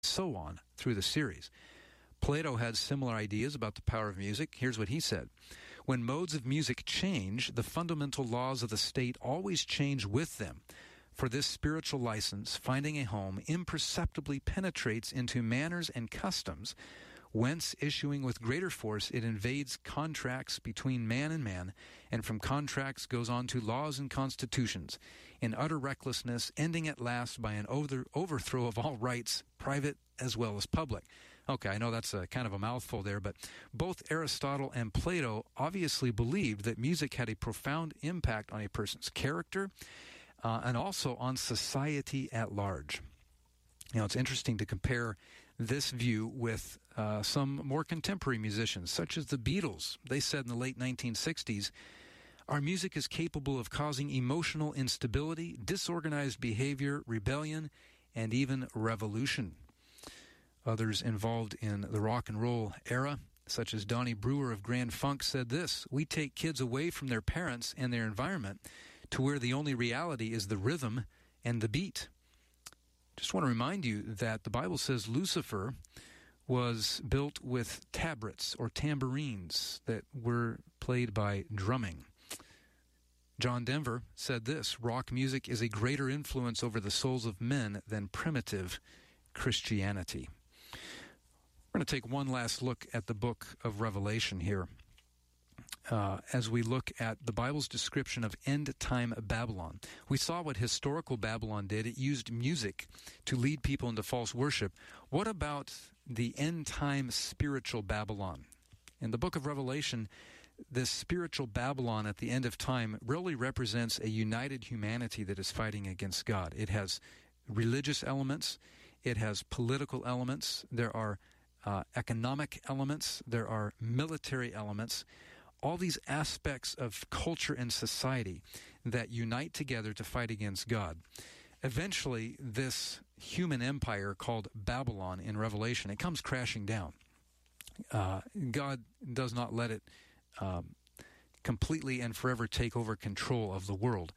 so on through the series. Plato had similar ideas about the power of music. Here's what he said. When modes of music change, the fundamental laws of the state always change with them. For this spiritual license, finding a home, imperceptibly penetrates into manners and customs, whence, issuing with greater force, it invades contracts between man, and from contracts goes on to laws and constitutions, in utter recklessness, ending at last by an overthrow of all rights, private as well as public. Okay, I know that's a kind of a mouthful there, but both Aristotle and Plato obviously believed that music had a profound impact on a person's character, and also on society at large. You know, it's interesting to compare this view with some more contemporary musicians, such as the Beatles. They said in the late 1960s, our music is capable of causing emotional instability, disorganized behavior, rebellion, and even revolution. Others involved in the rock and roll era, such as Donnie Brewer of Grand Funk, said this: we take kids away from their parents and their environment to where the only reality is the rhythm and the beat. Just want to remind you that the Bible says Lucifer was built with tabrets or tambourines that were played by drumming. John Denver said this: rock music is a greater influence over the souls of men than primitive Christianity. We're going to take one last look at the book of Revelation here. As we look at the Bible's description of end-time Babylon. We saw what historical Babylon did. It used music to lead people into false worship. What about the end-time spiritual Babylon? In the book of Revelation, this spiritual Babylon at the end of time really represents a united humanity that is fighting against God. It has religious elements. It has political elements. There are economic elements. There are military elements. All these aspects of culture and society that unite together to fight against God. Eventually, this human empire called Babylon in Revelation, it comes crashing down. God does not let it completely and forever take over control of the world.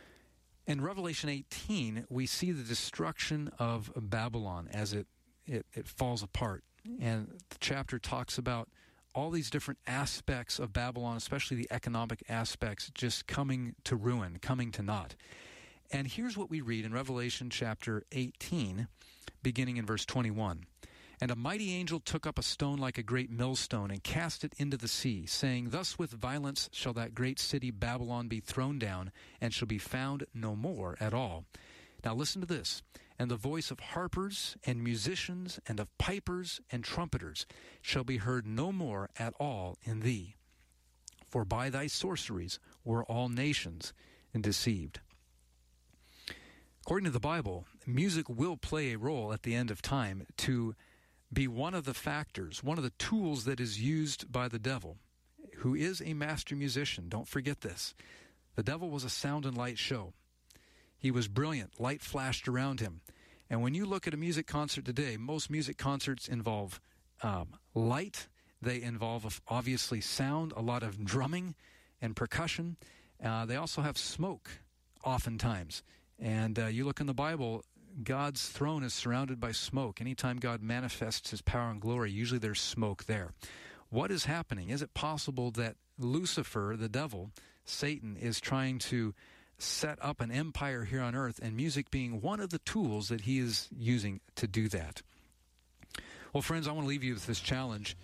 In Revelation 18, we see the destruction of Babylon as it falls apart. And the chapter talks about all these different aspects of Babylon, especially the economic aspects, just coming to ruin, coming to naught. And here's what we read in Revelation chapter 18, beginning in verse 21. And a mighty angel took up a stone like a great millstone and cast it into the sea, saying, thus with violence shall that great city Babylon be thrown down, and shall be found no more at all. Now listen to this. And the voice of harpers and musicians and of pipers and trumpeters shall be heard no more at all in thee. For by thy sorceries were all nations deceived. According to the Bible, music will play a role at the end of time to be one of the factors, one of the tools that is used by the devil, who is a master musician. Don't forget this. The devil was a sound and light show. He was brilliant. Light flashed around him. And when you look at a music concert today, most music concerts involve light. They involve, obviously, sound, a lot of drumming and percussion. They also have smoke, oftentimes. And you look in the Bible, God's throne is surrounded by smoke. Anytime God manifests his power and glory, usually there's smoke there. What is happening? Is it possible that Lucifer, the devil, Satan, is trying to set up an empire here on earth, and music being one of the tools that he is using to do that? Well, friends, I want to leave you with this challenge.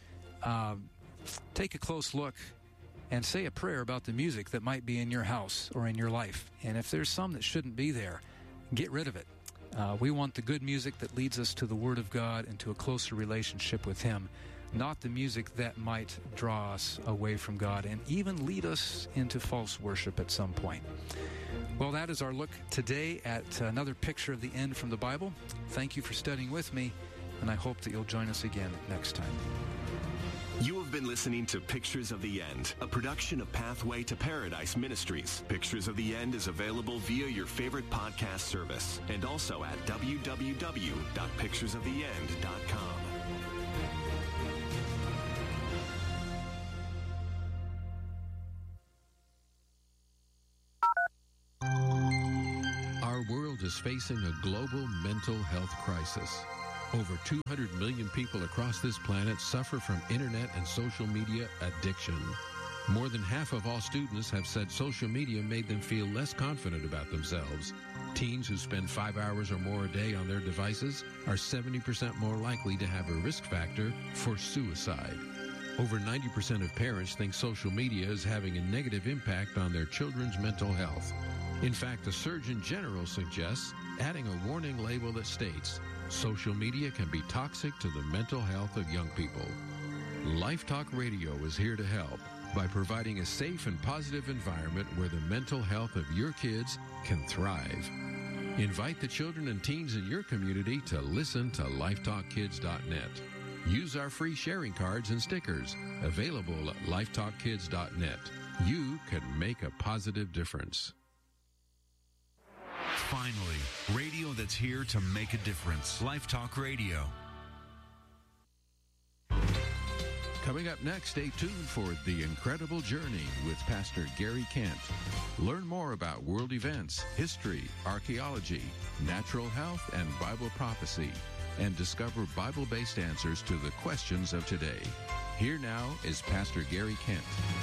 Take a close look and say a prayer about the music that might be in your house or in your life. And if there's some that shouldn't be there, get rid of it. We want the good music that leads us to the Word of God and to a closer relationship with Him, not the music that might draw us away from God and even lead us into false worship at some point. Well, that is our look today at another picture of the end from the Bible. Thank you for studying with me, and I hope that you'll join us again next time. You have been listening to Pictures of the End, a production of Pathway to Paradise Ministries. Pictures of the End is available via your favorite podcast service and also at www.picturesoftheend.com. Our world is facing a global mental health crisis. Over 200 million people across this planet suffer from internet and social media addiction. More than half of all students have said social media made them feel less confident about themselves. Teens who spend 5 hours or more a day on their devices are 70% more likely to have a risk factor for suicide. Over 90% of parents think social media is having a negative impact on their children's mental health. In fact, the Surgeon General suggests adding a warning label that states, social media can be toxic to the mental health of young people. Life Talk Radio is here to help by providing a safe and positive environment where the mental health of your kids can thrive. Invite the children and teens in your community to listen to lifetalkkids.net. Use our free sharing cards and stickers available at lifetalkkids.net. You can make a positive difference. Finally, radio that's here to make a difference. Life Talk Radio. Coming up next, stay tuned for The Incredible Journey with Pastor Gary Kent. Learn more about world events, history, archaeology, natural health, and Bible prophecy, and discover Bible-based answers to the questions of today. Here now is Pastor Gary Kent.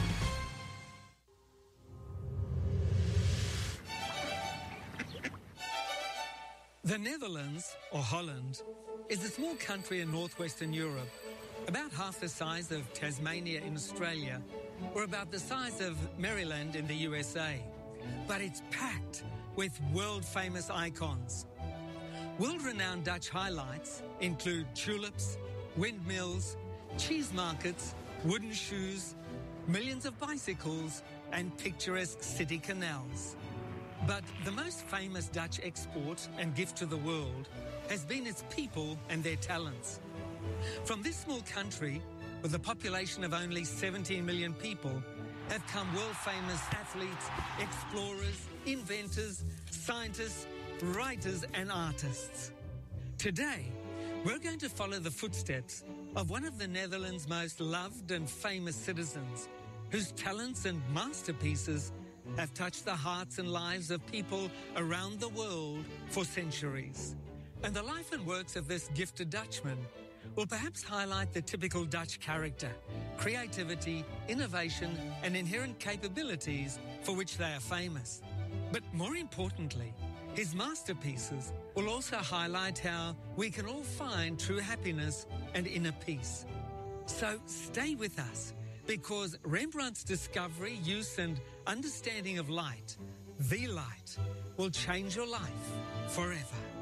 The Netherlands, or Holland, is a small country in northwestern Europe, about half the size of Tasmania in Australia, or about the size of Maryland in the USA. But it's packed with world-famous icons. World-renowned Dutch highlights include tulips, windmills, cheese markets, wooden shoes, millions of bicycles, and picturesque city canals. But the most famous Dutch export and gift to the world has been its people and their talents. From this small country, with a population of only 17 million people, have come world-famous athletes, explorers, inventors, scientists, writers and artists. Today, we're going to follow the footsteps of one of the Netherlands' most loved and famous citizens, whose talents and masterpieces have touched the hearts and lives of people around the world for centuries. And the life and works of this gifted Dutchman will perhaps highlight the typical Dutch character, creativity, innovation, and inherent capabilities for which they are famous. But more importantly, his masterpieces will also highlight how we can all find true happiness and inner peace. So stay with us, because Rembrandt's discovery, use, and understanding of light, the light, will change your life forever.